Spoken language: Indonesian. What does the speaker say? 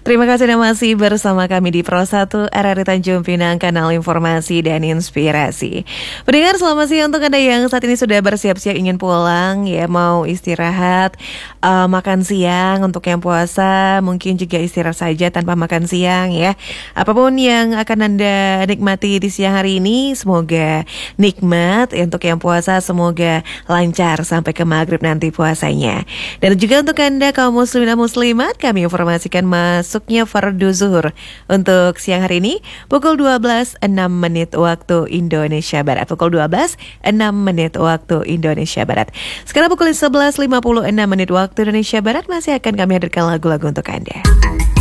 Terima kasih Anda masih bersama kami di Pro 1 RRI Tanjung Pinang, kanal informasi dan inspirasi. Pendengar, selamat siang untuk Anda yang saat ini sudah bersiap-siap ingin pulang, ya mau istirahat, makan siang. Untuk yang puasa mungkin juga istirahat saja tanpa makan siang ya. Apapun yang akan Anda nikmati di siang hari ini, semoga nikmat. Untuk yang puasa semoga lancar sampai ke maghrib nanti puasanya. Dan juga untuk Anda kaum muslimin dan muslimat, kami informasikan masuknya fardu zuhur untuk siang hari ini pukul 12.06 waktu Indonesia Barat. Pukul 12.06 waktu Indonesia Barat. Sekarang pukul 11.56 waktu Indonesia Barat, masih akan kami hadirkan lagu-lagu untuk Anda.